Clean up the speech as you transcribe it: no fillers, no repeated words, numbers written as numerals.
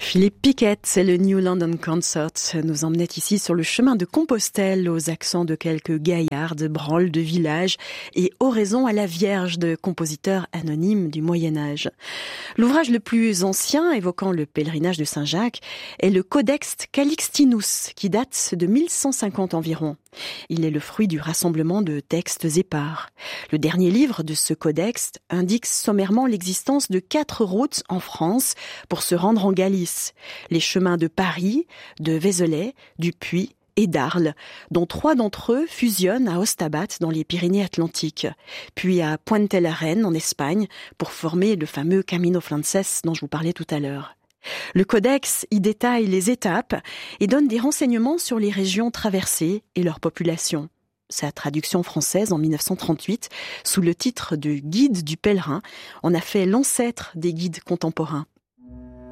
Philippe Piquet, c'est le New London Concert, nous emmenait ici sur le chemin de Compostelle aux accents de quelques gaillards, de branles de village et oraisons à la Vierge de compositeurs anonymes du Moyen-Âge. L'ouvrage le plus ancien évoquant le pèlerinage de Saint-Jacques est le Codex Calixtinus qui date de 1150 environ. Il est le fruit du rassemblement de textes épars. Le dernier livre de ce codex indique sommairement l'existence de 4 routes en France pour se rendre en Galice. Les chemins de Paris, de Vézelay, du Puy et d'Arles, dont 3 d'entre eux fusionnent à Ostabat dans les Pyrénées-Atlantiques, puis à Puente la Reine en Espagne pour former le fameux Camino Frances dont je vous parlais tout à l'heure. Le codex y détaille les étapes et donne des renseignements sur les régions traversées et leur population. Sa traduction française en 1938, sous le titre de Guide du pèlerin, en a fait l'ancêtre des guides contemporains.